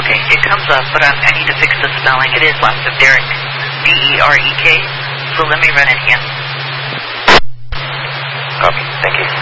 Okay, it comes up, but I need to fix the spelling. It is lots of Derek, D-E-R-E-K. So let me run it again.